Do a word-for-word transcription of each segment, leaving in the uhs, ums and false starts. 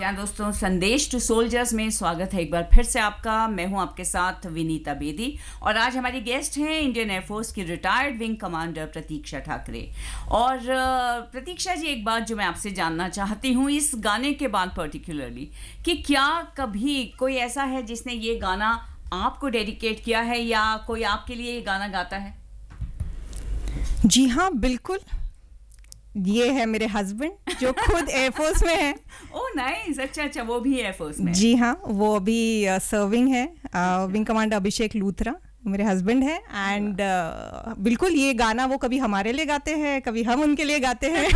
प्यारे दोस्तों, संदेश टू सोल्जर्स में स्वागत है एक बार फिर से आपका। मैं हूं आपके साथ विनीता बेदी और आज हमारी गेस्ट हैं इंडियन एयरफोर्स की रिटायर्ड विंग कमांडर प्रतीक्षा ठाकरे। और प्रतीक्षा जी, एक बात जो मैं आपसे जानना चाहती हूं इस गाने के बाद पर्टिकुलरली, कि क्या कभी कोई ऐसा है जिसने ये गाना आपको डेडिकेट किया है या कोई आपके लिए ये गाना गाता है? जी हाँ, बिल्कुल। ये है मेरे हस्बैंड जो खुद एयरफोर्स में है। ओह नाइस, अच्छा अच्छा, वो भी एयरफोर्स में? जी हाँ, वो अभी सर्विंग है। विंग कमांडर अभिषेक लूथरा मेरे हस्बैंड है। एंड uh, बिल्कुल ये गाना वो कभी हमारे लिए गाते हैं, कभी हम उनके लिए गाते हैं।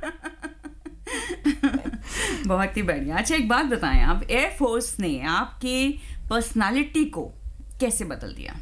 बहुत ही बढ़िया। अच्छा, एक बात बताएं, आप एयरफोर्स ने आपकी पर्सनालिटी को कैसे बदल दिया?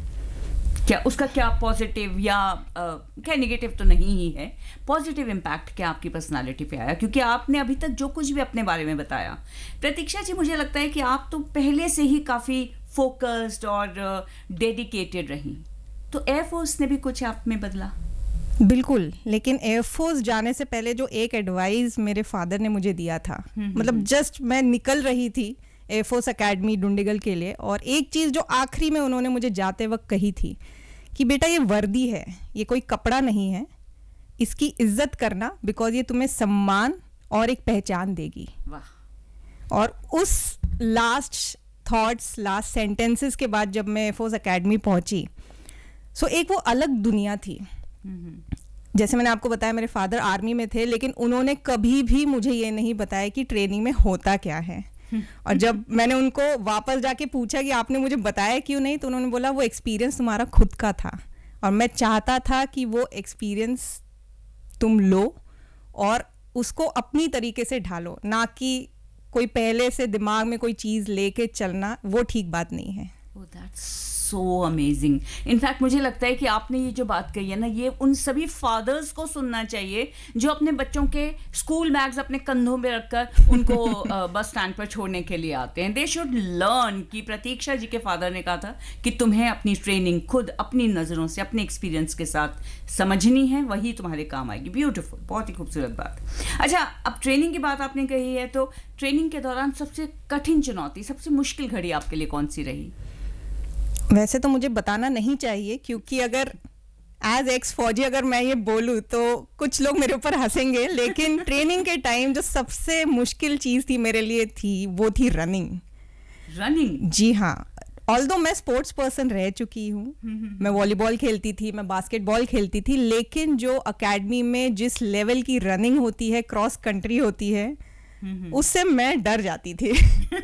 क्या उसका क्या पॉजिटिव या क्या नेगेटिव तो नहीं ही है, पॉजिटिव इम्पैक्ट क्या आपकी पर्सनालिटी पे आया? क्योंकि आपने अभी तक जो कुछ भी अपने बारे में बताया, प्रतीक्षा जी, मुझे लगता है कि आप तो पहले से ही काफ़ी फोकस्ड और डेडिकेटेड रही, तो एयरफोर्स ने भी कुछ आप में बदला? बिल्कुल, लेकिन एयरफोर्स जाने से पहले जो एक एडवाइस मेरे फादर ने मुझे दिया था, मतलब जस्ट मैं निकल रही थी एयरफोर्स एकेडमी डुंडिगल के लिए, और एक चीज़ जो आखिरी में उन्होंने मुझे जाते वक्त कही थी कि बेटा ये वर्दी है, ये कोई कपड़ा नहीं है, इसकी इज्जत करना, बिकॉज ये तुम्हें सम्मान और एक पहचान देगी। वाह। और उस लास्ट थॉट्स, लास्ट सेंटेंसेस के बाद जब मैं एयरफोर्स एकेडमी पहुंची, सो एक वो अलग दुनिया थी। जैसे मैंने आपको बताया, मेरे फादर आर्मी में थे, लेकिन उन्होंने कभी भी मुझे ये नहीं बताया कि ट्रेनिंग में होता क्या है। और जब मैंने उनको वापस जाके पूछा कि आपने मुझे बताया क्यों नहीं, तो उन्होंने बोला वो एक्सपीरियंस तुम्हारा खुद का था और मैं चाहता था कि वो एक्सपीरियंस तुम लो और उसको अपनी तरीके से ढालो, ना कि कोई पहले से दिमाग में कोई चीज़ लेके चलना, वो ठीक बात नहीं है। Oh, that's so amazing. In fact मुझे लगता है कि आपने ये जो बात कही है ना, ये उन सभी फादर्स को सुनना चाहिए जो अपने बच्चों के स्कूल बैग्स अपने कंधों में रखकर उनको बस स्टैंड पर छोड़ने के लिए आते हैं। दे शुड लर्न कि प्रतीक्षा जी के फादर ने कहा था कि तुम्हें अपनी ट्रेनिंग खुद अपनी नज़रों से, अपने एक्सपीरियंस के साथ समझनी है, वही तुम्हारे काम आएगी। ब्यूटीफुल, बहुत ही खूबसूरत बात। अच्छा, अब ट्रेनिंग की बात आपने कही है, तो ट्रेनिंग के दौरान सबसे कठिन चुनौती, सबसे मुश्किल घड़ी आपके लिए कौन सी रही? वैसे तो मुझे बताना नहीं चाहिए, क्योंकि अगर एज एक्स फौजी अगर मैं ये बोलूँ तो कुछ लोग मेरे ऊपर हंसेंगे, लेकिन ट्रेनिंग के टाइम जो सबसे मुश्किल चीज़ थी मेरे लिए थी वो थी रनिंग। रनिंग? जी हाँ। ऑल्दो मैं स्पोर्ट्स पर्सन रह चुकी हूँ, मैं वॉलीबॉल खेलती थी, मैं बास्केटबॉल खेलती थी, लेकिन जो अकेडमी में जिस लेवल की रनिंग होती है, क्रॉस कंट्री होती है, उससे मैं डर जाती थी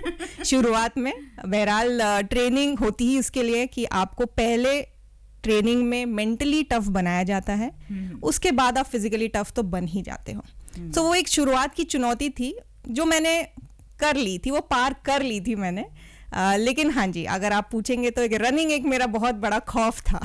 शुरुआत में। बहरहाल ट्रेनिंग होती ही उसके लिए कि आपको पहले ट्रेनिंग में मेंटली टफ बनाया जाता है, उसके बाद आप फिजिकली टफ तो बन ही जाते हो। तो वो एक शुरुआत की चुनौती थी जो मैंने कर ली थी, वो पार कर ली थी मैंने। आ, लेकिन हाँ जी, अगर आप पूछेंगे तो एक रनिंग एक मेरा बहुत बड़ा खौफ था।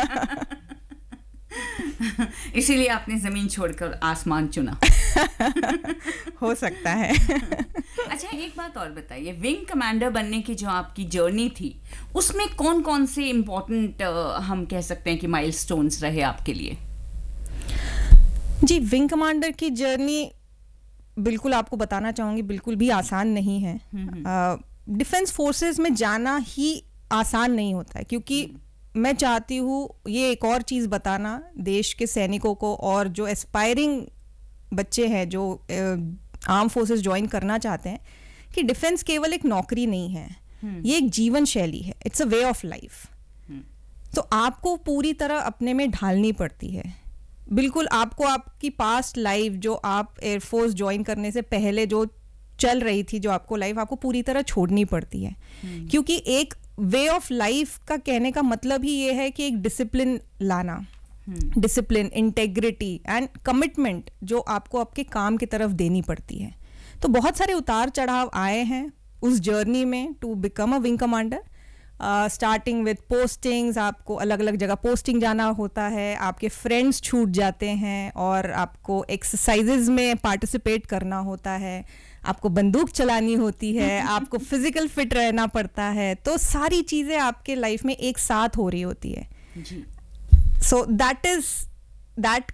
इसीलिए आपने जमीन छोड़कर आसमान चुना। हो सकता है। अच्छा, एक बात और बताइए, विंग कमांडर बनने की जो आपकी जर्नी थी, उसमें कौन कौन से इम्पोर्टेंट हम कह सकते हैं कि माइलस्टोन्स रहे आपके लिए? जी, विंग कमांडर की जर्नी बिल्कुल आपको बताना चाहूँगी, बिल्कुल भी आसान नहीं है। डिफेंस फोर्सेस में जाना ही आसान नहीं होता है, क्योंकि मैं चाहती हूँ ये एक और चीज़ बताना देश के सैनिकों को और जो एस्पायरिंग बच्चे हैं जो आर्म फोर्सेस ज्वाइन करना चाहते हैं, कि डिफेंस केवल एक नौकरी नहीं है, ये एक जीवन शैली है, it's a way of life. तो आपको पूरी तरह अपने में ढालनी पड़ती है। बिल्कुल आपको आपकी पास्ट लाइफ, जो आप एयरफोर्स ज्वाइन करने से पहले जो चल रही थी, जो आपको लाइफ, आपको पूरी तरह छोड़नी पड़ती है, क्योंकि एक वे ऑफ लाइफ का कहने का मतलब ही ये है कि एक डिसिप्लिन लाना, डिसिप्लिन, इंटेग्रिटी एंड कमिटमेंट जो आपको आपके काम की तरफ देनी पड़ती है। तो बहुत सारे उतार चढ़ाव आए हैं उस जर्नी में to become a wing commander. Starting with postings, आपको अलग अलग जगह पोस्टिंग जाना होता है, आपके फ्रेंड्स छूट जाते हैं और आपको एक्सरसाइजेज में पार्टिसिपेट करना होता है, आपको बंदूक चलानी होती है, आपको फिजिकल फिट रहना पड़ता है, तो सारी चीज़ें आपके लाइफ में एक साथ हो रही होती है। So that is that